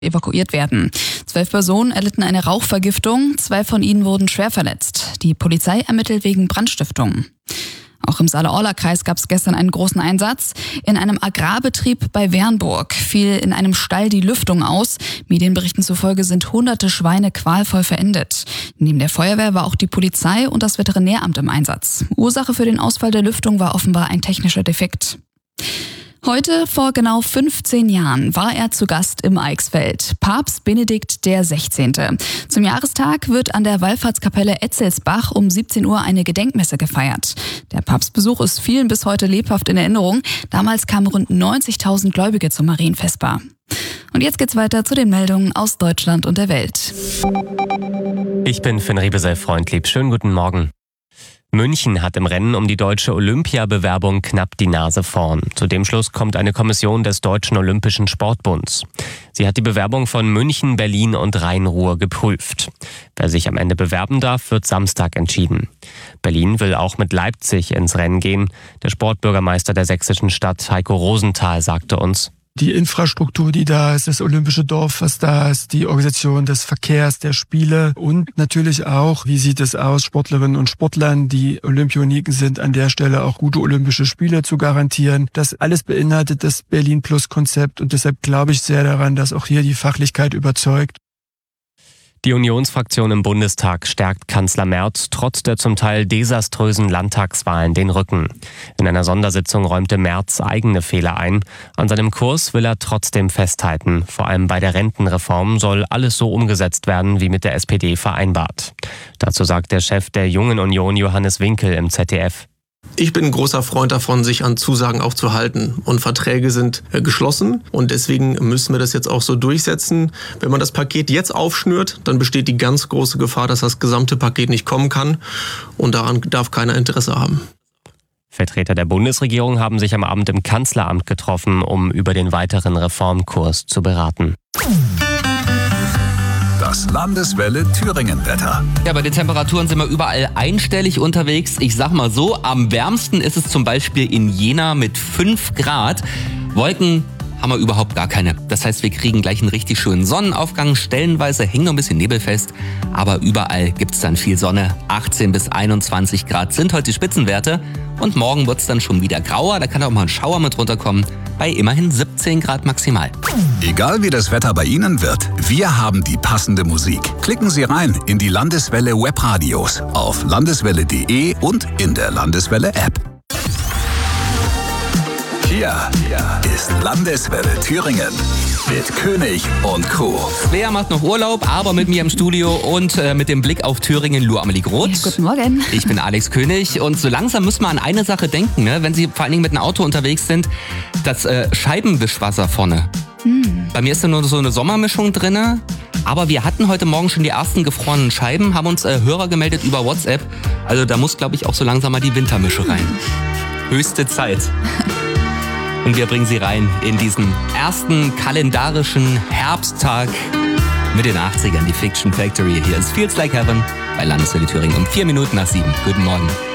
evakuiert werden. 12 Personen erlitten eine Rauchvergiftung, 2 von ihnen wurden schwer verletzt. Die Polizei ermittelt wegen Brandstiftung. Auch im Saale-Orla-Kreis gab es gestern einen großen Einsatz. In einem Agrarbetrieb bei Wernburg fiel in einem Stall die Lüftung aus. Medienberichten zufolge sind hunderte Schweine qualvoll verendet. Neben der Feuerwehr war auch die Polizei und das Veterinäramt im Einsatz. Ursache für den Ausfall der Lüftung war offenbar ein technischer Defekt. Heute, vor genau 15 Jahren, war er zu Gast im Eichsfeld. Papst Benedikt XVI. Zum Jahrestag wird an der Wallfahrtskapelle Etzelsbach um 17 Uhr eine Gedenkmesse gefeiert. Der Papstbesuch ist vielen bis heute lebhaft in Erinnerung. Damals kamen rund 90.000 Gläubige zum Marienfestbar. Und jetzt geht's weiter zu den Meldungen aus Deutschland und der Welt. Ich bin Finn Rebesel-Freundlieb. Schönen guten Morgen. München hat im Rennen um die deutsche Olympiabewerbung knapp die Nase vorn. Zu dem Schluss kommt eine Kommission des Deutschen Olympischen Sportbunds. Sie hat die Bewerbung von München, Berlin und Rhein-Ruhr geprüft. Wer sich am Ende bewerben darf, wird Samstag entschieden. Berlin will auch mit Leipzig ins Rennen gehen. Der Sportbürgermeister der sächsischen Stadt, Heiko Rosenthal, sagte uns: Die Infrastruktur, die da ist, das olympische Dorf, was da ist, die Organisation des Verkehrs, der Spiele und natürlich auch, wie sieht es aus, Sportlerinnen und Sportlern, die Olympioniken sind, an der Stelle auch gute olympische Spiele zu garantieren. Das alles beinhaltet das Berlin-Plus-Konzept und deshalb glaube ich sehr daran, dass auch hier die Fachlichkeit überzeugt. Die Unionsfraktion im Bundestag stärkt Kanzler Merz trotz der zum Teil desaströsen Landtagswahlen den Rücken. In einer Sondersitzung räumte Merz eigene Fehler ein. An seinem Kurs will er trotzdem festhalten. Vor allem bei der Rentenreform soll alles so umgesetzt werden, wie mit der SPD vereinbart. Dazu sagt der Chef der Jungen Union, Johannes Winkel, im ZDF: Ich bin ein großer Freund davon, sich an Zusagen auch zu halten. Und Verträge sind geschlossen und deswegen müssen wir das jetzt auch so durchsetzen. Wenn man das Paket jetzt aufschnürt, dann besteht die ganz große Gefahr, dass das gesamte Paket nicht kommen kann. Und daran darf keiner Interesse haben. Vertreter der Bundesregierung haben sich am Abend im Kanzleramt getroffen, um über den weiteren Reformkurs zu beraten. Das Landeswelle Thüringen-Wetter. Ja, bei den Temperaturen sind wir überall einstellig unterwegs. Ich sag mal so, am wärmsten ist es zum Beispiel in Jena mit 5 Grad. Wolken haben wir überhaupt gar keine. Das heißt, wir kriegen gleich einen richtig schönen Sonnenaufgang. Stellenweise hängt noch ein bisschen Nebel fest, aber überall gibt's dann viel Sonne. 18 bis 21 Grad sind heute die Spitzenwerte. Und morgen wird's dann schon wieder grauer. Da kann auch mal ein Schauer mit runterkommen. Bei immerhin 17 Grad maximal. Egal wie das Wetter bei Ihnen wird, wir haben die passende Musik. Klicken Sie rein in die Landeswelle Webradios auf landeswelle.de und in der Landeswelle App. Hier ist Landeswelle Thüringen mit König und Co. Svea macht noch Urlaub, aber mit mir im Studio und mit dem Blick auf Thüringen, Lu Amelie Groth. Ja, guten Morgen. Ich bin Alex König und so langsam müssen wir an eine Sache denken, ne? Wenn Sie vor allen Dingen mit einem Auto unterwegs sind, das Scheibenwischwasser vorne. Bei mir ist da nur so eine Sommermischung drin, aber wir hatten heute Morgen schon die ersten gefrorenen Scheiben, haben uns Hörer gemeldet über WhatsApp. Also da muss, glaube ich, auch so langsam mal die Wintermische rein. Höchste Zeit. Und wir bringen Sie rein in diesen ersten kalendarischen Herbsttag mit den 80ern, die Fiction Factory. Hier ist Feels Like Heaven bei Landeswelle Thüringen um 4 Minuten nach 7. Guten Morgen.